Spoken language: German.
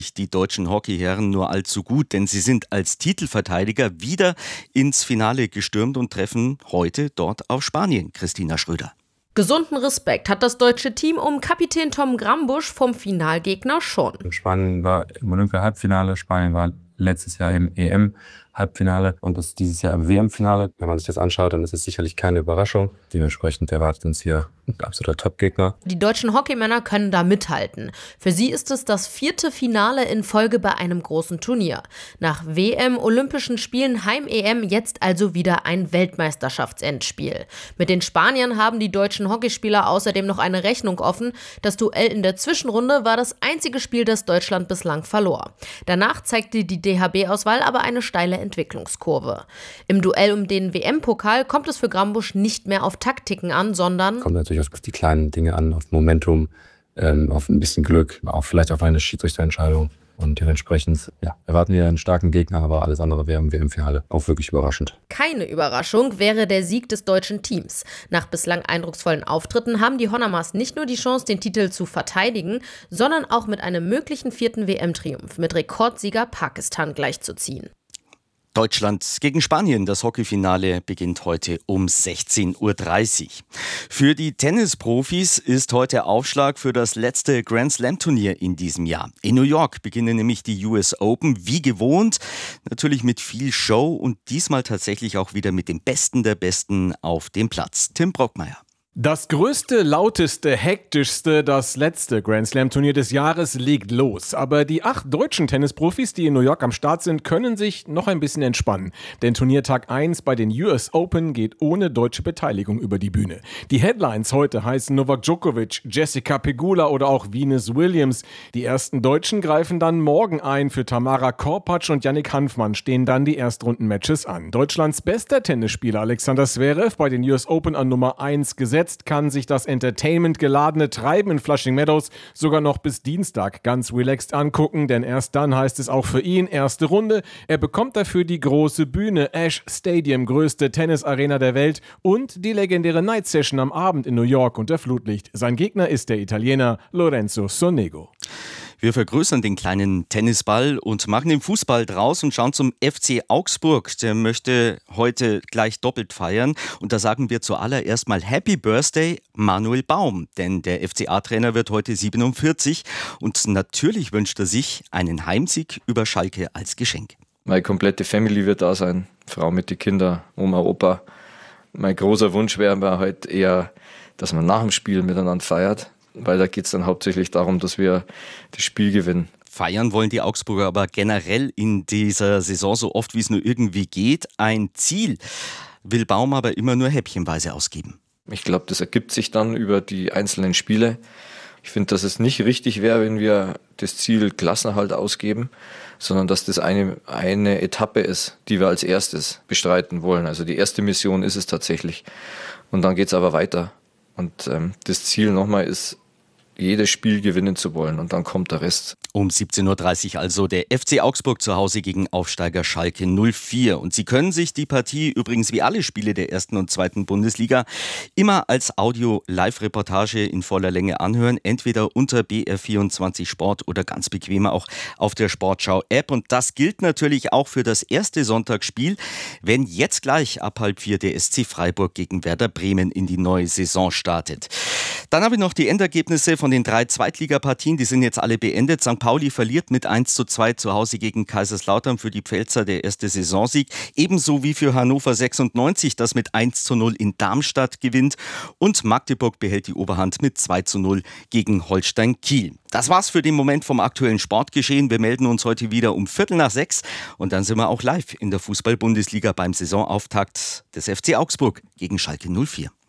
Die deutschen Hockeyherren nur allzu gut, denn sie sind als Titelverteidiger wieder ins Finale gestürmt und treffen heute dort auf Spanien. Christina Schröder. Gesunden Respekt hat das deutsche Team um Kapitän Tom Grambusch vom Finalgegner schon. Spanien war im Olympia-Halbfinale, Spanien war letztes Jahr im EM-Halbfinale und ist dieses Jahr im WM-Finale. Wenn man sich das anschaut, dann ist es sicherlich keine Überraschung. Dementsprechend erwartet uns hier ein absoluter Top-Gegner. Die deutschen Hockeymänner können da mithalten. Für sie ist es das 4. Finale in Folge bei einem großen Turnier. Nach WM, Olympischen Spielen, Heim-EM jetzt also wieder ein Weltmeisterschaftsendspiel. Mit den Spaniern haben die deutschen Hockeyspieler außerdem noch eine Rechnung offen. Das Duell in der Zwischenrunde war das einzige Spiel, das Deutschland bislang verlor. Danach zeigte die DHB-Auswahl aber eine steile Entwicklungskurve. Im Duell um den WM-Pokal kommt es für Grambusch nicht mehr auf Taktiken an, sondern Kommt natürlich auf die kleinen Dinge an, auf Momentum, auf ein bisschen Glück, auch vielleicht auf eine Schiedsrichterentscheidung. Und dementsprechend erwarten wir einen starken Gegner, aber alles andere wäre im WM-Finale auch wirklich überraschend. Keine Überraschung wäre der Sieg des deutschen Teams. Nach bislang eindrucksvollen Auftritten haben die Honnamas nicht nur die Chance, den Titel zu verteidigen, sondern auch mit einem möglichen 4. WM-Triumph mit Rekordsieger Pakistan gleichzuziehen. Deutschland gegen Spanien. Das Hockeyfinale beginnt heute um 16:30 Uhr. Für die Tennisprofis ist heute Aufschlag für das letzte Grand Slam-Turnier in diesem Jahr. In New York beginnen nämlich die US Open, wie gewohnt, natürlich mit viel Show und diesmal tatsächlich auch wieder mit dem Besten der Besten auf dem Platz. Tim Brockmeier. Das größte, lauteste, hektischste, das letzte Grand-Slam-Turnier des Jahres legt los. Aber die 8 deutschen Tennisprofis, die in New York am Start sind, können sich noch ein bisschen entspannen. Denn Turniertag 1 bei den US Open geht ohne deutsche Beteiligung über die Bühne. Die Headlines heute heißen Novak Djokovic, Jessica Pegula oder auch Venus Williams. Die ersten Deutschen greifen dann morgen ein. Für Tamara Korpatsch und Yannick Hanfmann stehen dann die Erstrunden-Matches an. Deutschlands bester Tennisspieler Alexander Zverev bei den US Open an Nummer 1 gesetzt. Jetzt kann sich das entertainment-geladene Treiben in Flushing Meadows sogar noch bis Dienstag ganz relaxed angucken, denn erst dann heißt es auch für ihn erste Runde. Er bekommt dafür die große Bühne, Ash Stadium, größte Tennisarena der Welt und die legendäre Night Session am Abend in New York unter Flutlicht. Sein Gegner ist der Italiener Lorenzo Sonego. Wir vergrößern den kleinen Tennisball und machen den Fußball draus und schauen zum FC Augsburg. Der möchte heute gleich doppelt feiern. Und da sagen wir zuallererst mal Happy Birthday Manuel Baum. Denn der FCA-Trainer wird heute 47. Und natürlich wünscht er sich einen Heimsieg über Schalke als Geschenk. Meine komplette Family wird da sein. Frau mit den Kindern, Oma, Opa. Mein großer Wunsch wäre heute eher, dass man nach dem Spiel miteinander feiert. Weil da geht es dann hauptsächlich darum, dass wir das Spiel gewinnen. Feiern wollen die Augsburger aber generell in dieser Saison so oft, wie es nur irgendwie geht. Ein Ziel will Baum aber immer nur häppchenweise ausgeben. Ich glaube, das ergibt sich dann über die einzelnen Spiele. Ich finde, dass es nicht richtig wäre, wenn wir das Ziel Klassenerhalt ausgeben, sondern dass das eine Etappe ist, die wir als erstes bestreiten wollen. Also die erste Mission ist es tatsächlich. Und dann geht es aber weiter. Und das Ziel nochmal ist, jedes Spiel gewinnen zu wollen und dann kommt der Rest. Um 17:30 Uhr also der FC Augsburg zu Hause gegen Aufsteiger Schalke 04. Und Sie können sich die Partie übrigens wie alle Spiele der 1. und 2. Bundesliga immer als Audio-Live-Reportage in voller Länge anhören. Entweder unter BR24 Sport oder ganz bequemer auch auf der Sportschau-App. Und das gilt natürlich auch für das erste Sonntagsspiel, wenn jetzt gleich ab 3:30 der SC Freiburg gegen Werder Bremen in die neue Saison startet. Dann habe ich noch die Endergebnisse von den 3 Zweitligapartien. Die sind jetzt alle beendet. St. Pauli verliert mit 1:2 zu Hause gegen Kaiserslautern, für die Pfälzer der erste Saisonsieg. Ebenso wie für Hannover 96, das mit 1:0 in Darmstadt gewinnt. Und Magdeburg behält die Oberhand mit 2:0 gegen Holstein Kiel. Das war's für den Moment vom aktuellen Sportgeschehen. Wir melden uns heute wieder um 5:45 und dann sind wir auch live in der Fußball-Bundesliga beim Saisonauftakt des FC Augsburg gegen Schalke 04.